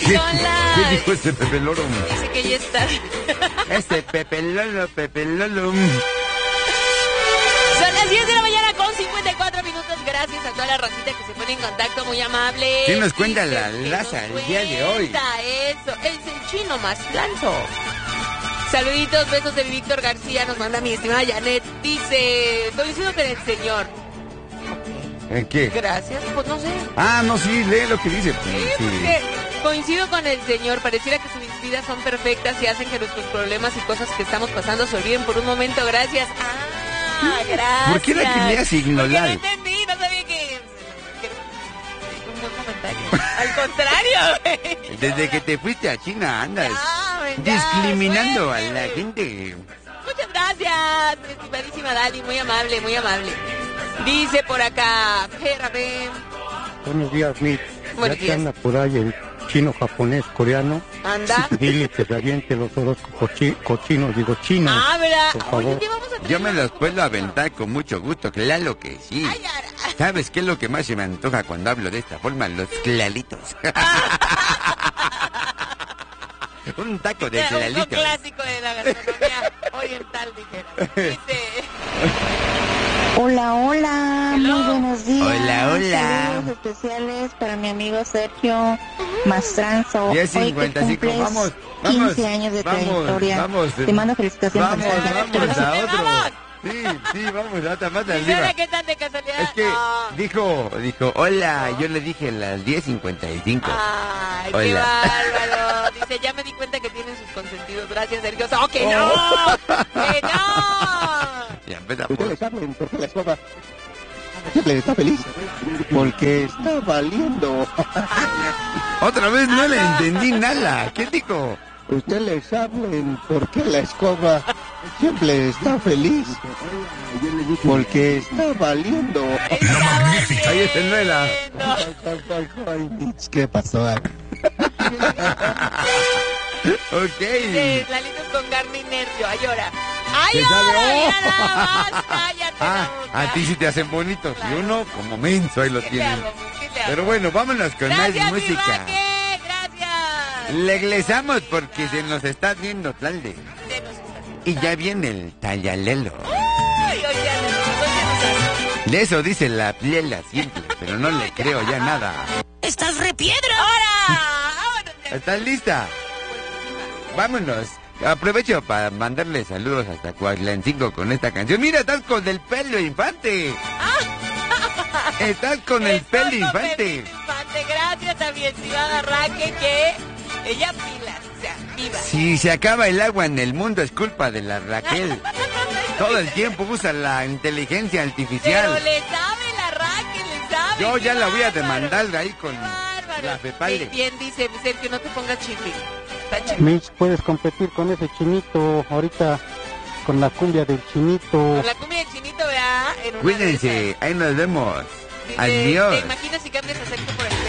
Son las... ¿Qué dijo ese Pepe Lolo? Dice que ya está. Ese Pepe Lolo, Pepe Lolo. Son las 10 de la mañana con 54 minutos. Gracias a toda la racita que se pone en contacto, muy amable. ¿Qué nos cuenta la Laza el día de hoy? Eso, es el chino más lanzo. Saluditos, besos de Víctor García, nos manda mi estimada Janet. Dice, coincido con el señor. ¿En qué? Gracias, pues no sé. Ah, no, sí, lee lo que dice. Sí. Coincido con el señor, pareciera que sus vidas son perfectas y hacen que nuestros problemas y cosas que estamos pasando se olviden por un momento. Gracias. Gracias. ¿Por qué la querías ignorar? Porque no entendí, no sabía que un buen comentario. Al contrario, güey. Desde que te fuiste a China andas Ya, discriminando a suerte, la güey. gente. Muchas gracias, mi estimadísima Dali, muy amable, muy amable. Dice por acá, espérame. Buenos días, Mitch. Buenos Ya que días. anda por ahí el chino, japonés, coreano. Anda. Dile que se aviente los horóscopos cochinos, digo chinos. ¿Verdad? Por favor. Oye, ¿qué vamos a traer? Yo me los puedo aventar con mucho gusto, claro que sí. Ay, ara. ¿Sabes qué es lo que más se me antoja cuando hablo de esta forma? Los clalitos. Un taco de Un clalitos. clásico de la gastronomía oriental, dijera. Dice... Hola, hola, Hello. muy buenos días. Hola, hola. Saludos especiales para mi amigo Sergio Mastranzo. 10:55, vamos, vamos, 15 años de vamos, trayectoria. vamos. Te mando felicitaciones. Vamos, por estar aquí. vamos a ¡Vamos! otro. Sí, vamos a otra más ¿Y arriba. ahora qué tal de casualidad? Es que No. dijo, hola, yo le dije a las 10:55. Ay, qué Hola. bárbaro. Dice, ya me di cuenta que tienen sus consentidos. Gracias, Sergio. ¡Oh, que no! ¡Que no! Ya empezamos. Ustedes hablen porque la escoba siempre está feliz. Porque está valiendo. Otra vez no le entendí nada. ¿Qué dijo? Ustedes les hablen porque la escoba siempre está feliz. Porque está valiendo. Ahí está Noela. Ay, Mitch, ¿qué pasó? Ok. Dice, Lalitos con carne y nervio. Ay, ahora. ¡Ay, ¿Qué sabe? ahora! ¡Oh! ¡Ya nada más! ¡Cállate Ah, la boca! a ti sí te hacen bonitos. Claro. Y uno como menso, ahí lo ¿Qué te tienen. hago? ¿Qué te hago? Pero bueno, vámonos con Gracias, más mi música. Raque, gracias. Regresamos porque se nos está haciendo tarde. Se nos está haciendo Y ya viene el tallalelo. Ay, oye, ¿dónde De eso dice la pliela simple, pero no le creo ya nada. ¡Estás repiedra! ¡Ahora! ¡Vámonos! ¿Estás lista? Vámonos. Aprovecho para mandarle saludos hasta Coatlancingo con esta canción. Mira, estás con el pelo infante. Estás con el Estoy pelo con infante. Pedrito Infante. Gracias a mi estimada Raque que ella pilas, o sea, viva. Si se acaba el agua en el mundo es culpa de la Raquel. Todo el tiempo usa la inteligencia Pero artificial. le sabe la Raque, le sabe. Yo qué ya la voy a bárbaro. demandar ahí con Bárbaro. la Fepalde. Bien, dice Sergio, no te pongas chifli. Está chifli. Mitch, puedes competir con ese chinito ahorita con la cumbia del chinito. Con la cumbia del chinito, vea. En una de Cuídense, esas. ahí nos vemos. Dice, Adiós. ¿te imaginas si cambias a Sergio por el